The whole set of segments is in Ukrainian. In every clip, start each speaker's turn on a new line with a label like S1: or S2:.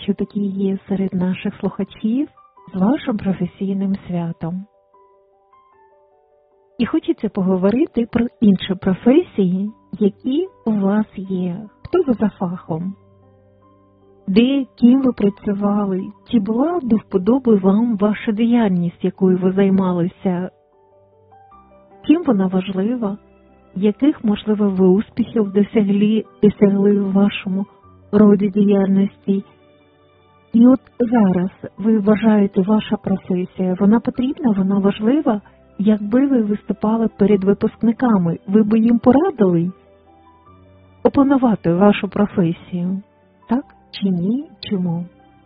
S1: що такі є серед наших слухачів, з вашим професійним святом. І хочеться поговорити про інші професії, які у вас є. Хто ви за фахом? Де, ким ви працювали? Чи була до вподоби вам ваша діяльність, якою ви займалися? Чим вона важлива? Яких, можливо, ви успіхів досягли в вашому роді діяльності? І от зараз ви вважаєте, ваша професія, вона потрібна, вона важлива? Якби ви виступали перед випускниками, ви б їм порадили опанувати вашу професію? Так чи ні? Чому?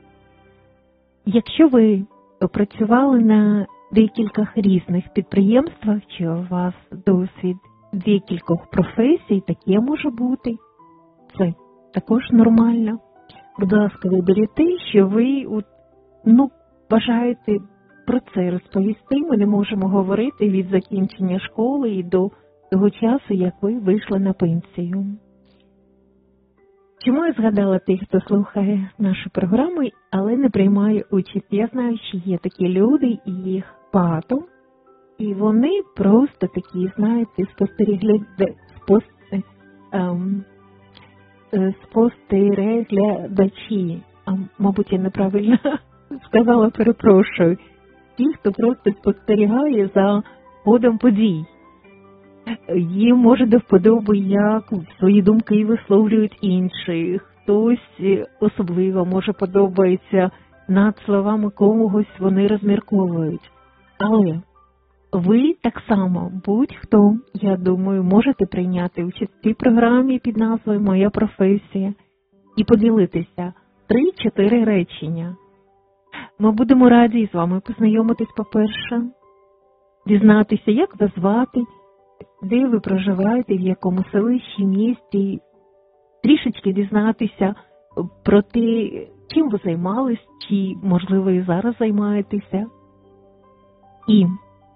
S1: Якщо ви працювали на декількох різних підприємствах, чи у вас досвід декількох професій, таке може бути. Це також нормально. Будь ласка, виберіть те, що ви бажаєте про це розповісти. Ми не можемо говорити від закінчення школи і до того часу, як ви вийшли на пенсію. Чому я згадала тих, хто слухає наші програми, але не приймає участь? Я знаю, що є такі люди, і їх багато, і вони просто такі, знаєте, спостерігачі. Мабуть, я неправильно сказала, перепрошую. Ті, хто просто спостерігає за ходом подій. Їм може до вподоби, як свої думки висловлюють інші. Хтось особливо, може, подобається над словами когось, вони розмірковують. Але ви так само, будь-хто, я думаю, можете прийняти участь в цій програмі під назвою «Моя професія» і поділитися 3-4 речення. Ми будемо раді з вами познайомитись, по-перше, дізнатися, як вас звати, де ви проживаєте, в якому селищі, місті, трішечки дізнатися про те, чим ви займались, чи, можливо, і зараз займаєтеся. І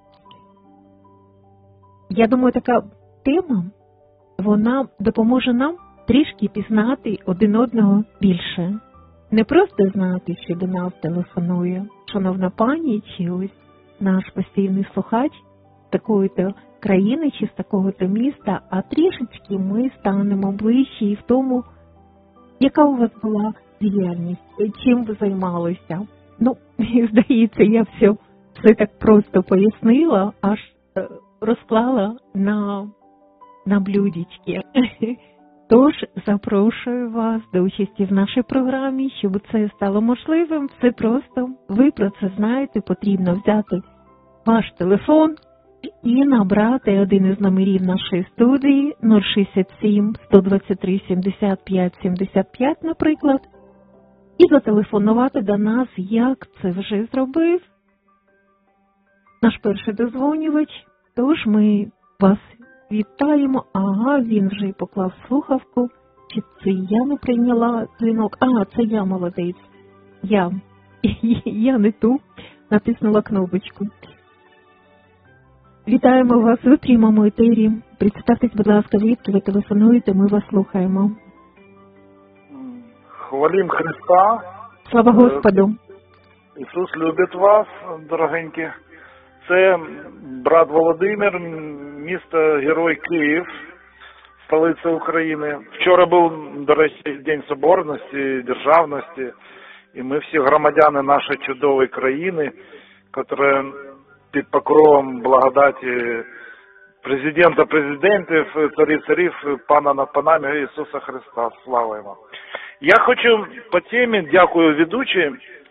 S1: я думаю, така тема, вона допоможе нам трішки пізнати один одного більше. Не просто знати, що до нас телефонує шановна пані, чи ось наш постійний слухач з такої-то країни чи з такого-то міста, а трішечки ми станемо ближче і в тому, яка у вас була діяльність, чим ви займалися. Здається, я все так просто пояснила, аж розклала на блюдечки. Тож, запрошую вас до участі в нашій програмі, щоб це стало можливим. Все просто, ви про це знаєте, потрібно взяти ваш телефон і набрати один із номерів нашої студії 067 123 75 75, наприклад, і зателефонувати до нас, як це вже зробив наш перший дозвонювач. Тож ми вас вітаємо. Ага, він вже поклав слухавку. Чи це я не прийняла дзвінок? Це я, молодець. Я не ту натиснула кнопочку. Вітаємо вас у прямому етері. Представтесь, будь ласка, звідки ви телефонуєте, ми вас слухаємо.
S2: Хвалім Христа.
S1: Слава Господу.
S2: Ісус любить вас, дорогенькі. Це брат Володимир, місто Герой Київ, столиця України. Вчора був, до речі, День Соборності, Державності, і ми всі громадяни нашої чудової країни, які під покровом благодаті президентів, царів, пана над панами Ісуса Христа. Слава йому. Я хочу по темі, дякую ведучій.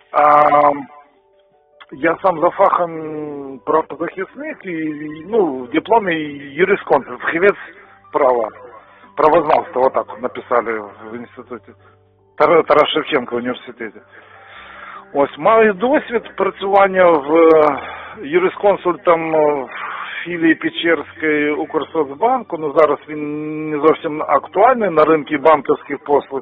S2: Я сам за фахом правозахисник і в дипломі юрисконсульт, фахівець права, правознавства, вот так написали в інституті, Тарас Шевченко в університеті. Ось, маю досвід працювання в юрисконсультом в філії Печерської Укрсоцбанку, зараз він не зовсім актуальний на ринку банківських послуг.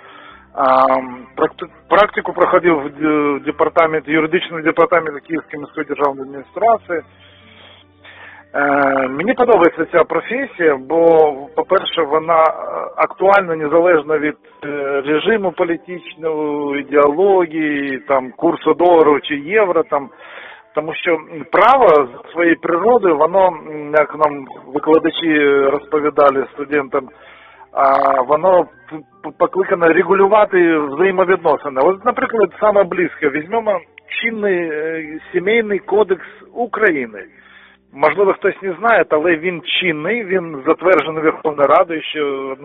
S2: Практику проходив в юридичному департаменті Київської міської державної адміністрації. Мені подобається ця професія, бо, по-перше, вона актуальна незалежно від режиму політичного, ідеології, там, курсу долару чи євро, там, тому що право за своєю природою, воно, як нам викладачі розповідали студентам, воно покликано регулювати взаємовідносини. От, наприклад, саме близько, візьмемо чинний сімейний кодекс України. Можливо, хтось не знає, але він чинний, він затверджений Верховною Радою ще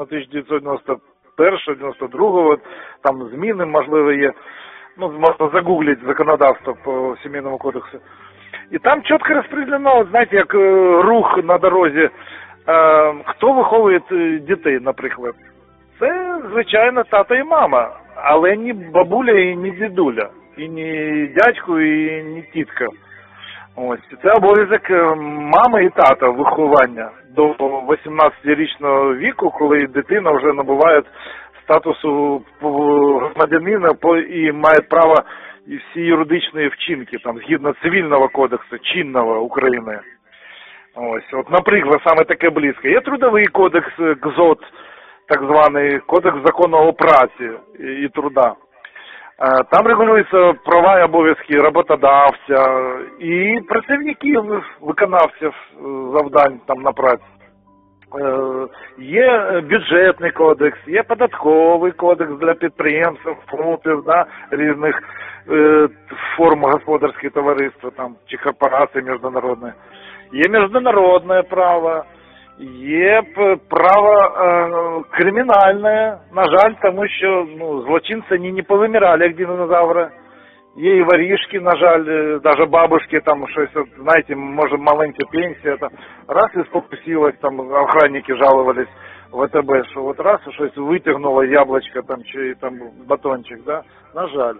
S2: 1991-92, там зміни, можливо, є. Ну, можна загуглити законодавство по сімейному кодексу. І там чітко розподілено, знаєте, як рух на дорозі, хто виховує дітей, наприклад. Це, звичайно, тато і мама, але не бабуля і не дідуля, і не дядько, і не тітка. Ось, це обов'язок мами і тата виховання до 18-річного віку, коли дитина вже набуває статусу громадянина і має право і всі юридичні вчинки, там, згідно цивільного кодексу, чинного України. Ось, от, наприклад, саме таке близько. Є трудовий кодекс КЗОТ, так званий кодекс закону праці і труда. Там регулюються права і обов'язки роботодавця і працівників, виконавців завдань там на праці. Є бюджетний кодекс, є податковий кодекс для підприємств, ФОПів, да, різних форм господарських товариств там, чи корпорацій міжнародних. Є міжнародне право, є право кримінальне, на жаль, тому що злочинці не повимирали, як динозаври. Є і воришки, на жаль, навіть бабушки, там щось, знаєте, може маленька пенсія, там, раз і спокусилась, там охранники жалувались в ВТБ, що от раз щось витягнуло яблучко там, чи там батончик, да? На жаль.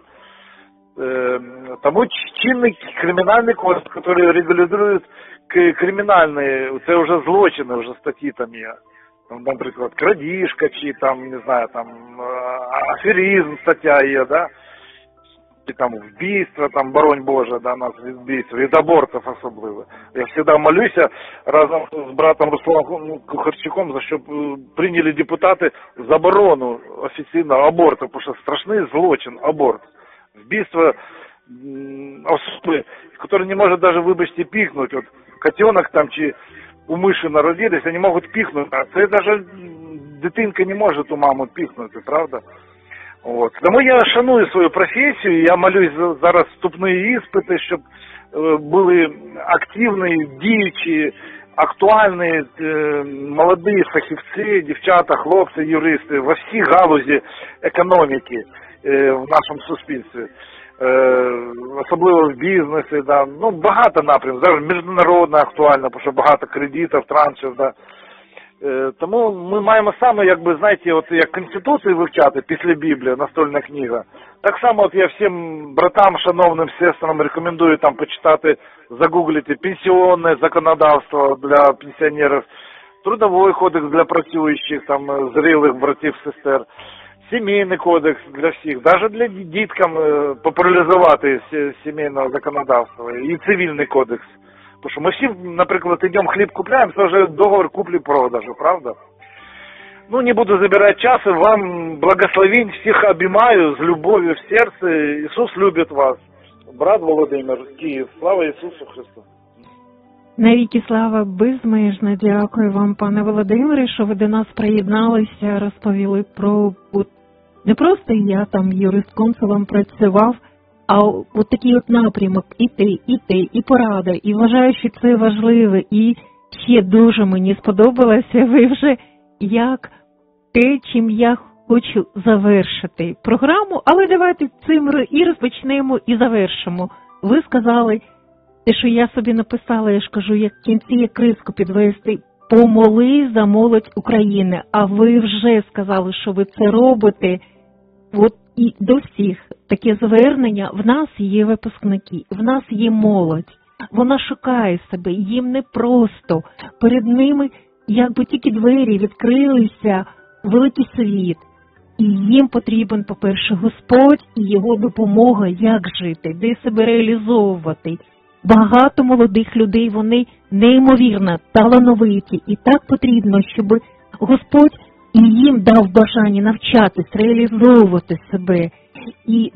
S2: Тому чинний кримінальний кодекс, який регулює кримінальні, це вже злочини, вже статті там є. Наприклад, крадіжка, чи там, не знаю, там, аферизм стаття є, да? Чи там вбійство, там, боронь Боже, да, нас від вбійств, від абортів особливо. Я завжди молюся разом з братом Русланом Кухарчуком, за щоб прийняли депутати заборону офіційного аборту, тому що страшний злочин аборт. Вбійство особи, яка не може навіть, вибачте, пікнути. От котенок там чи у миші народились, вони можуть пікнути, а це навіть дитинка не може ту маму пікнути, правда? От. Тому я шаную свою професію, я молюсь зараз вступні іспити, щоб були активні, діючі, актуальні, молоді фахівці, дівчата, хлопці, юристи во всій галузі економіки в нашому суспільстві. Особливо в бізнесі, да. Ну, багато напрямів, зараз міжнародна актуальна, тому що багато кредитів, траншів, да. Тому ми маємо саме, якби, знаєте, от як Конституцію вивчати після Біблії, настольна книга. Так само от я всім братам, шановним сестрам рекомендую там почитати, загуглити пенсіонне законодавство для пенсіонерів, трудовий кодекс для працюючих, там, зрілих братів, сестер, сімейний кодекс для всіх, навіть для діткам популяризувати сімейного законодавства і цивільний кодекс. Тому що ми всі, наприклад, йдемо хліб купляємо, це вже договор куплі-продажу, правда? Ну, не буду забирать часа, вам благословень, всех обнимаю, с любовью в сердце. Иисус любит вас. Брат Володимир, Київ. Слава Ісусу Христу.
S1: Навіки слава, безмежно дякую вам, пане Володимире, що ви до нас приєдналися, розповіли про... Не просто я там юрист-консулом працював, а от такий от напрямок, і порада, і вважаю, що це важливо, і ще дуже мені сподобалося, ви вже як те, чим я хочу завершити програму, але давайте цим і розпочнемо, і завершимо. Ви сказали, те, що я собі написала, я ж кажу, як в кінці, як криску підвести, помоли за молодь України, а ви вже сказали, що ви це робите. От і до всіх таке звернення, в нас є випускники, в нас є молодь, вона шукає себе, їм непросто, перед ними якби тільки двері відкрилися, великий світ, і їм потрібен, по-перше, Господь і Його допомога, як жити, де себе реалізовувати. багато молодих людей, вони неймовірно талановиті, і так потрібно, щоб Господь і їм дав бажання навчатись, реалізовувати себе. І